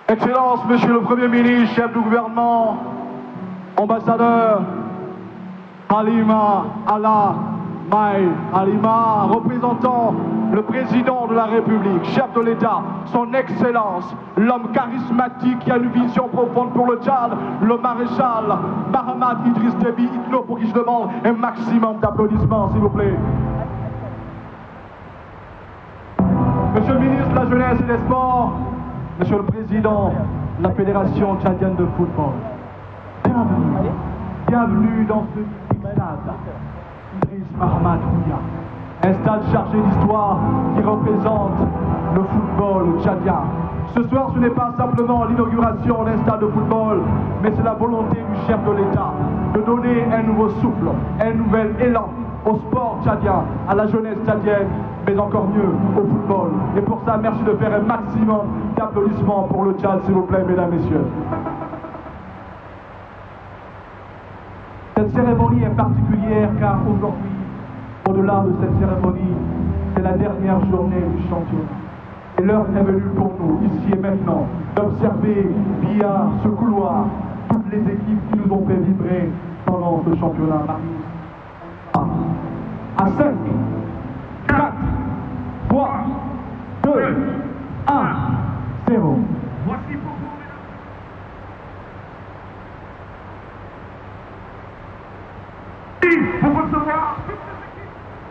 Excellence, Monsieur le Premier ministre, chef du gouvernement, ambassadeur Halima Allah Maï Halima, représentant le président de la République, chef de l'État, son Excellence, l'homme charismatique qui a une vision profonde pour le Tchad, le maréchal Mahamat Idriss Déby Itno, pour qui je demande un maximum d'applaudissements, s'il vous plaît. Monsieur le ministre de la Jeunesse et des Sports, Monsieur le Président de la Fédération tchadienne de football, bienvenue, bienvenue dans ce stade, Idriss Mahamat Houya, un stade chargé d'histoire qui représente le football tchadien. Ce soir, ce n'est pas simplement l'inauguration d'un stade de football, mais c'est la volonté du chef de l'État de donner un nouveau souffle, un nouvel élan au sport tchadien, à la jeunesse tchadienne, mais encore mieux au football. Et pour ça, merci de faire un maximum d'applaudissements pour le Tchad, s'il vous plaît, mesdames, messieurs. Cette cérémonie est particulière car aujourd'hui, au-delà de cette cérémonie, c'est la dernière journée du championnat. Et l'heure est venue pour nous, ici et maintenant, d'observer via ce couloir toutes les équipes qui nous ont fait vibrer pendant ce championnat. À 5, 4, 3, 2, 1, 0. Voici pour vous, mesdames. Pour votre